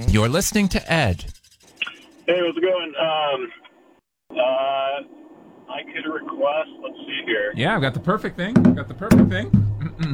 You're listening to Ed. Hey, how's it going? I could request, let's see here. Yeah, I've got the perfect thing.